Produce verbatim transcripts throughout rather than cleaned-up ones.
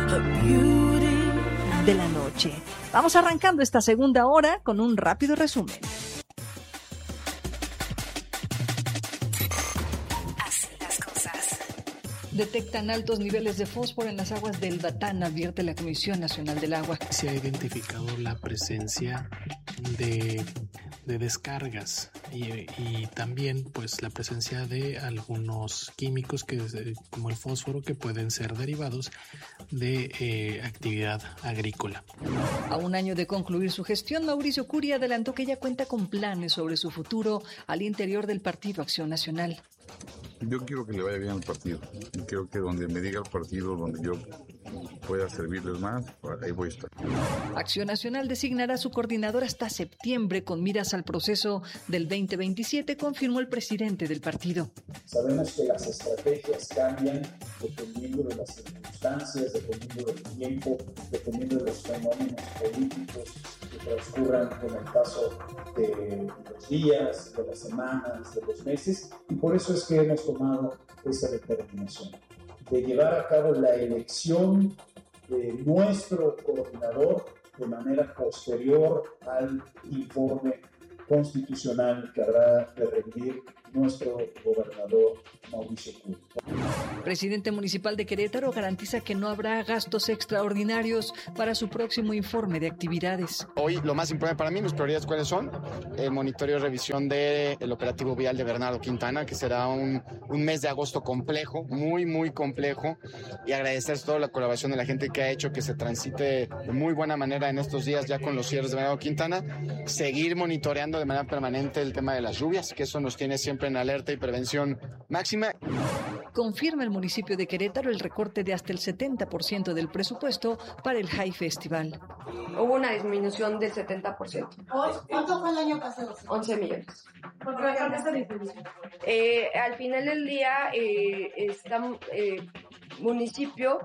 de la noche. Vamos arrancando esta segunda hora con un rápido resumen. Así las cosas. Detectan altos niveles de fósforo en las aguas del Batán, advierte la Comisión Nacional del Agua. Se ha identificado la presencia de, de descargas y, y también pues la presencia de algunos químicos que como el fósforo que pueden ser derivados de eh, actividad agrícola. A un año de concluir su gestión, Mauricio Curi adelantó que ya cuenta con planes sobre su futuro al interior del Partido Acción Nacional. Yo quiero que le vaya bien al partido. Creo que donde me diga el partido, donde yo pueda servirles más, ahí voy a estar. Acción Nacional designará su coordinador hasta septiembre con miras al proceso del veinte veintisiete, confirmó el presidente del partido. Sabemos que las estrategias cambian dependiendo de las circunstancias, dependiendo del tiempo, dependiendo de los fenómenos políticos que transcurran con el paso de los días, de las semanas, de los meses, y por eso es que hemos tomado esta determinación de llevar a cabo la elección de nuestro coordinador de manera posterior al informe constitucional que habrá de rendir nuestro gobernador Mauricio Curi. Presidente municipal de Querétaro garantiza que no habrá gastos extraordinarios para su próximo informe de actividades. Hoy lo más importante para mí, mis prioridades cuáles son, el monitoreo y revisión del operativo vial de Bernardo Quintana, que será un, un mes de agosto complejo, muy muy complejo, y agradecer toda la colaboración de la gente que ha hecho que se transite de muy buena manera en estos días ya con los cierres de Bernardo Quintana, seguir monitoreando de manera permanente el tema de las lluvias, que eso nos tiene siempre en alerta y prevención máxima. Confirma el municipio de Querétaro el recorte de hasta el setenta por ciento del presupuesto para el High Festival. Hubo una disminución del setenta por ciento. ¿Cuánto fue el año pasado? once millones. ¿Por qué esa disminución? Eh, al final del día, eh, está, eh, municipio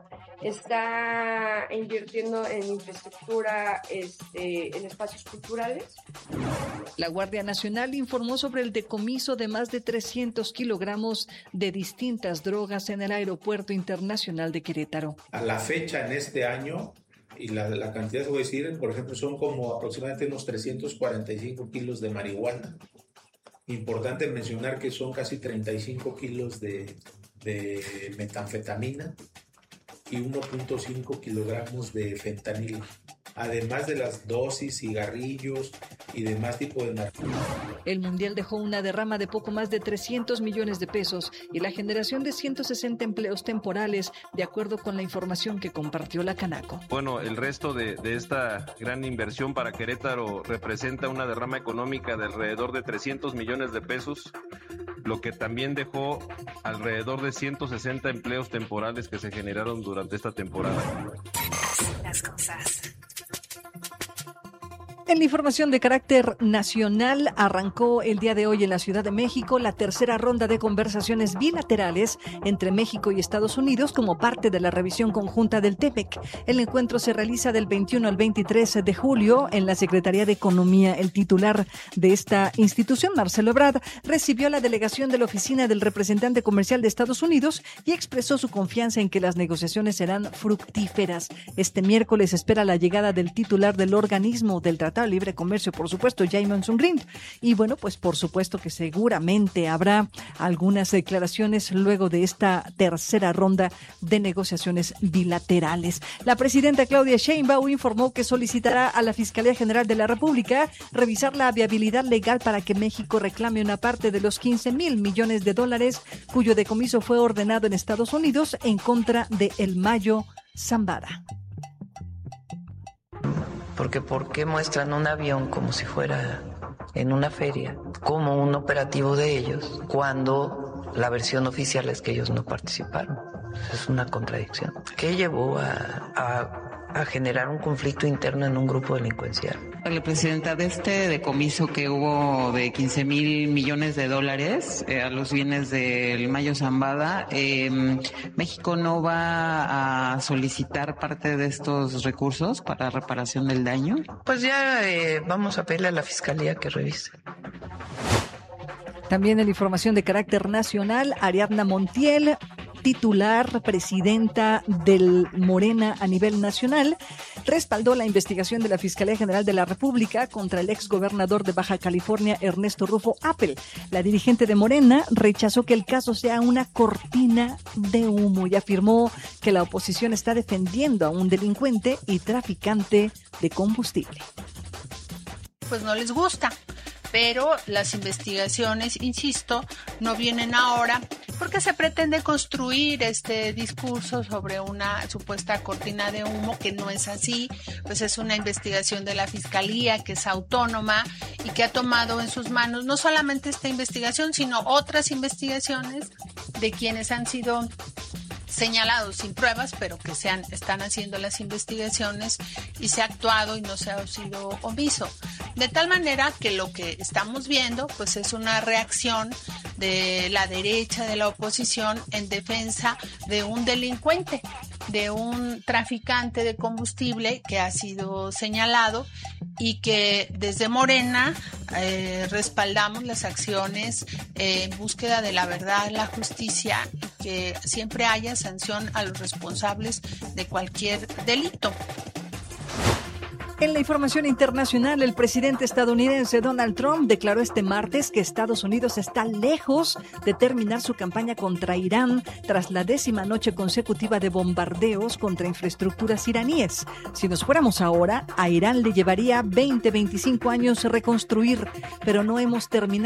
está invirtiendo en infraestructura, este, en espacios culturales. La Guardia Nacional informó sobre el decomiso de más de trescientos kilogramos de distintas drogas en el Aeropuerto Internacional de Querétaro. A la fecha en este año, y la, la cantidad se voy a decir, por ejemplo, son como aproximadamente unos trescientos cuarenta y cinco kilos de marihuana. Importante mencionar que son casi treinta y cinco kilos de, de metanfetamina y uno punto cinco kilogramos de fentanilo, además de las dosis, cigarrillos y demás tipo de narcóticos. El Mundial dejó una derrama de poco más de trescientos millones de pesos y la generación de ciento sesenta empleos temporales, de acuerdo con la información que compartió la Canaco. Bueno, el resto de, de esta gran inversión para Querétaro representa una derrama económica de alrededor de trescientos millones de pesos, lo que también dejó alrededor de ciento sesenta empleos temporales que se generaron durante esta temporada. Así las cosas. En la información de carácter nacional, arrancó el día de hoy en la Ciudad de México la tercera ronda de conversaciones bilaterales entre México y Estados Unidos como parte de la revisión conjunta del TEMEC. El encuentro se realiza del veintiuno al veintitrés de julio en la Secretaría de Economía. El titular de esta institución, Marcelo Ebrard, recibió a la delegación de la Oficina del Representante Comercial de Estados Unidos y expresó su confianza en que las negociaciones serán fructíferas. Este miércoles espera la llegada del titular del organismo del Tratado de Libre Comercio, por supuesto, Jamison Green. Y bueno, pues por supuesto que seguramente habrá algunas declaraciones luego de esta tercera ronda de negociaciones bilaterales. La presidenta Claudia Sheinbaum informó que solicitará a la Fiscalía General de la República revisar la viabilidad legal para que México reclame una parte de los quince mil millones de dólares cuyo decomiso fue ordenado en Estados Unidos en contra de El Mayo Zambada. Porque ¿por qué muestran un avión como si fuera en una feria, como un operativo de ellos, cuando la versión oficial es que ellos no participaron? Es una contradicción. ¿Qué llevó a, a, a generar un conflicto interno en un grupo delincuencial? La presidenta, de este decomiso que hubo de quince mil millones de dólares eh, a los bienes del Mayo Zambada, eh, ¿México no va a solicitar parte de estos recursos para reparación del daño? Pues ya eh, vamos a pedirle a la Fiscalía que revise. También en información de carácter nacional, Ariadna Montiel titular, presidenta del Morena a nivel nacional, respaldó la investigación de la Fiscalía General de la República contra el exgobernador de Baja California, Ernesto Rufo Appel. La dirigente de Morena rechazó que el caso sea una cortina de humo y afirmó que la oposición está defendiendo a un delincuente y traficante de combustible. Pues no les gusta, pero las investigaciones, insisto, no vienen ahora porque se pretende construir este discurso sobre una supuesta cortina de humo que no es así. Pues es una investigación de la Fiscalía que es autónoma y que ha tomado en sus manos no solamente esta investigación, sino otras investigaciones de quienes han sido señalados sin pruebas, pero que se han, están haciendo las investigaciones y se ha actuado y no se ha sido omiso. De tal manera que lo que estamos viendo pues es una reacción de la derecha, de la oposición, en defensa de un delincuente, de un traficante de combustible que ha sido señalado y que desde Morena eh, respaldamos las acciones eh, en búsqueda de la verdad, la justicia y que siempre haya sanción a los responsables de cualquier delito. En la información internacional, el presidente estadounidense Donald Trump declaró este martes que Estados Unidos está lejos de terminar su campaña contra Irán tras la décima noche consecutiva de bombardeos contra infraestructuras iraníes. Si nos fuéramos ahora, a Irán le llevaría veinte, veinticinco años reconstruir, pero no hemos terminado.